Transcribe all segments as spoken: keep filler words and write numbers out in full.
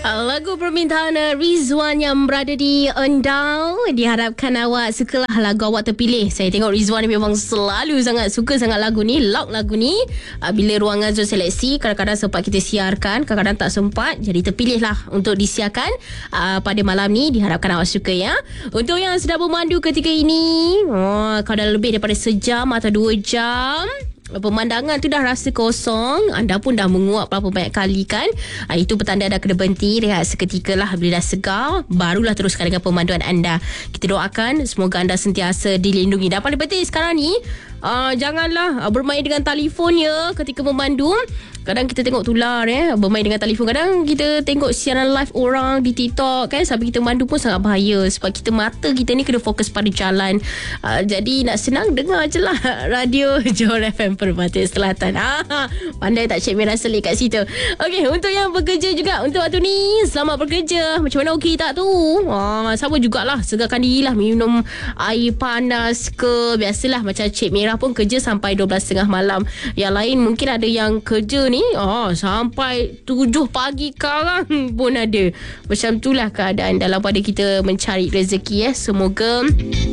Lagu permintaan Rizwan yang berada di Endau. Diharapkan awak sukalah lagu awak terpilih. Saya tengok Rizwan ni memang selalu sangat suka sangat lagu ni, lock lagu ni. Bila ruangan zon seleksi, kadang-kadang sempat kita siarkan, kadang-kadang tak sempat, jadi terpilihlah untuk disiarkan pada malam ni. Diharapkan awak suka ya. Untuk yang sedang memandu ketika ini, oh, kalau dah lebih daripada sejam atau dua jam, pemandangan tu dah rasa kosong, anda pun dah menguap berapa banyak kali kan. Ha, itu petanda anda kena berhenti, rehat seketika lah. Bila dah segar, barulah teruskan dengan pemanduan anda. Kita doakan semoga anda sentiasa dilindungi. Dan paling penting sekarang ni, uh, janganlah uh, bermain dengan telefon ya ketika memandu. Kadang kita tengok tular ya, bermain dengan telefon. Kadang kita tengok siaran live orang di TikTok kan, sampai kita mandu pun sangat bahaya. Sebab kita mata kita ni kena fokus pada jalan. uh, Jadi nak senang, dengar je lah radio Johor F M Permata Selatan. ah, Pandai tak Cik Mira selit kat situ. Okey, untuk yang bekerja juga, untuk waktu ni, selamat bekerja. Macam mana okey tak tu? ah, Sama jugalah, segarkan diri lah, minum air panas ke. Biasalah macam Cik Mira pun kerja sampai dua belas tiga puluh malam. Yang lain mungkin ada yang kerja ni oh, sampai tujuh pagi karang pun ada. Macam itulah keadaan dalam pada kita mencari rezeki ya. Semoga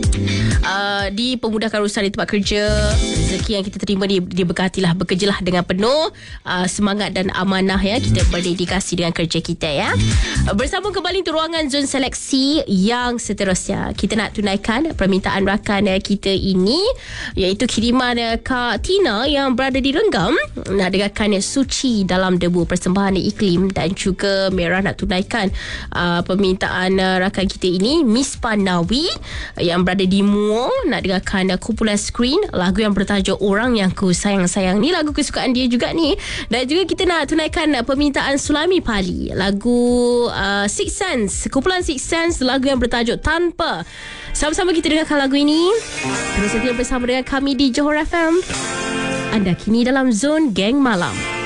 uh, dipermudahkan urusan di tempat kerja. Rezeki yang kita terima ni diberkatilah. Bekerjalah dengan penuh uh, semangat dan amanah ya. Kita berdedikasi dengan kerja kita ya. Bersambung kembali untuk ruangan zon seleksi yang seterusnya. Kita nak tunaikan permintaan rakan kita ini, iaitu kiriman Kak Tina yang berada di Renggam. Nak dengarkan Suci dalam Debu, persembahan iklim. Dan juga Merah nak tunaikan uh, permintaan uh, rakan kita ini, Miss Panawi yang berada di Muar. Nak dengarkan uh, kumpulan Screen, lagu yang bertajuk Orang Yang Ku Sayang-Sayang. Ni lagu kesukaan dia juga ni. Dan juga kita nak tunaikan uh, permintaan Sulami Pali, lagu uh, Six Sense, kumpulan Six Sense, lagu yang bertajuk Tanpa. Sama-sama kita dengarkan lagu ini. Terus setia bersama dengan kami di Johor F M. Anda kini dalam Zon Geng Malam.